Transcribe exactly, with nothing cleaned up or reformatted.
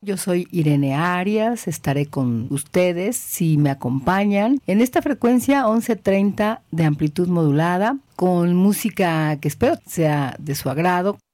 Yo soy Irene Arias, estaré con ustedes si me acompañan en esta frecuencia once treinta de amplitud modulada, con música que espero sea de su agrado.